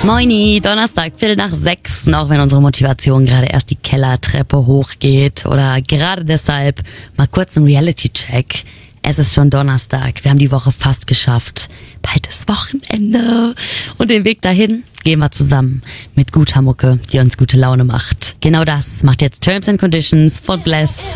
Moini, Donnerstag, 5:15, auch wenn unsere Motivation gerade erst die Kellertreppe hochgeht oder gerade deshalb mal kurz ein Reality-Check. Es ist schon Donnerstag, wir haben die Woche fast geschafft. Bald ist Wochenende und den Weg dahin gehen wir zusammen mit guter Mucke, die uns gute Laune macht. Genau das macht jetzt Terms and Conditions von Bless.